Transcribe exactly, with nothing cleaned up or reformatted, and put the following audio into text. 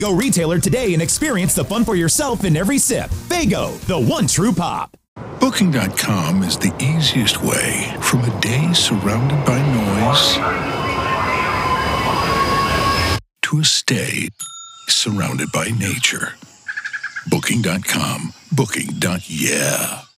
Go retailer today and experience the fun for yourself in every sip. Faygo, the one true pop. Booking dot com is the easiest way from a day surrounded by noise to a stay surrounded by nature. Booking dot com. Booking. Yeah.